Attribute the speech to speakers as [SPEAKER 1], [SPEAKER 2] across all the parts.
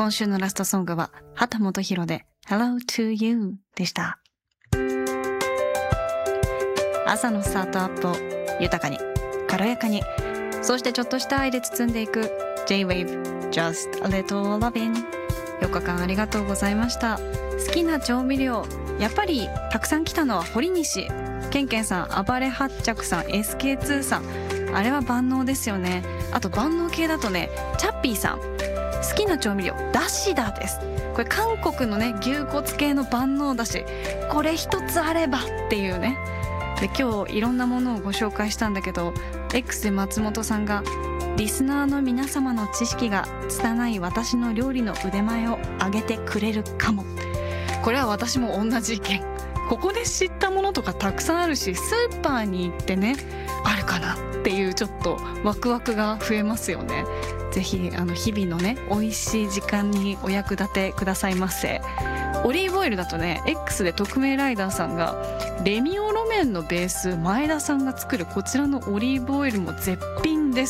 [SPEAKER 1] 今週のラストソングは秦基博で Hello to You でした。朝のスタートアップを豊かに軽やかに、そしてちょっとした愛で包んでいく J-Wave Just a Little Lovin'。 4日間ありがとうございました。好きな調味料、やっぱりたくさん来たのは堀西ケンケンさん、暴れ八着さん、 SK2 さん、あれは万能ですよね。あと万能系だとね、チャッピーさん、好きな調味料だしだです。これ韓国のね牛骨系の万能だし、これ一つあればっていうね。で今日いろんなものをご紹介したんだけど、 X で松本さんがリスナーの皆様の知識が拙い私の料理の腕前を上げてくれるかも。これは私も同じ意見。ここで知ったものとかたくさんあるし、スーパーに行ってねあるかなっていうちょっとワクワクが増えますよね。ぜひ日々のね美味しい時間にお役立てくださいませ。オリーブオイルだとね、 X で匿名ライダーさんがレミオロメンのベース前田さんが作るこちらのオリーブオイルも絶品です、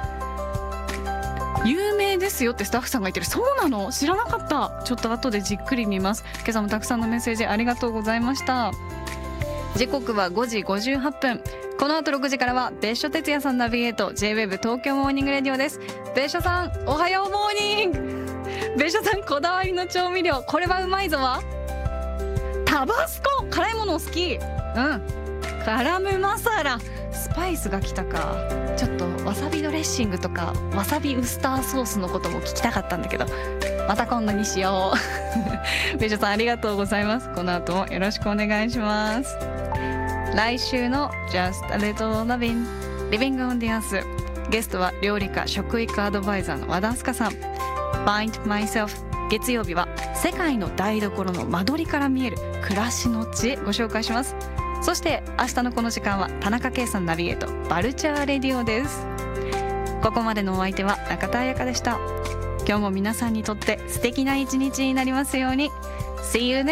[SPEAKER 1] 有名ですよってスタッフさんが言ってる。そうなの？知らなかった。ちょっと後でじっくり見ます。今朝もたくさんのメッセージありがとうございました。時刻は5時58分。この後6時からは別所哲也さんナビゲート J-Wave 東京モーニングレディオです。別所さんおはようモーニング。別所さんこだわりの調味料、これはうまいぞはタバスコ。辛いもの好き。ガラムマサラ、スパイスが来たか。ちょっとわさびドレッシングとかわさびウスターソースのことも聞きたかったんだけど、また今度にしよう。別所さんありがとうございます。この後もよろしくお願いします。来週の Just a Little Lovin' Living on the Earth、 ゲストは料理家食育アドバイザーの和田明日香さん。 Find Myself、 月曜日は世界の台所の間取りから見える暮らしの知恵ご紹介します。そして明日のこの時間は田中圭さんナビゲートバルチャーレディオです。ここまでのお相手は中田彩香でした。今日も皆さんにとって素敵な一日になりますように。 See you next